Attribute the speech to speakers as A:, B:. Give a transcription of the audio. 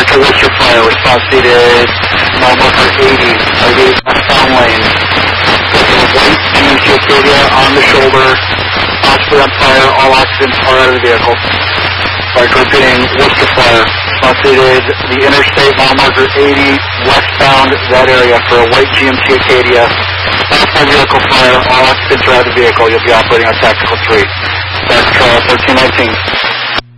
A: to Worcester Fire, response needed, mile marker 80, target westbound lane. White GMC Acadia on the shoulder, possibly on fire, all occupants are out of the vehicle. Fire repeating, Worcester Fire, response needed, the interstate, mile marker 80, westbound, that area for a white GMC Acadia. Possible vehicle fire, all occupants are out of the vehicle. You'll be operating on Tactical 3. That's 1319.